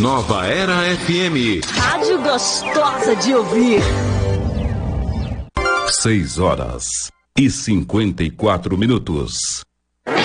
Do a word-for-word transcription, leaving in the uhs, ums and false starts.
Nova Era F M. Rádio gostosa de ouvir. Seis horas e cinquenta e quatro minutos.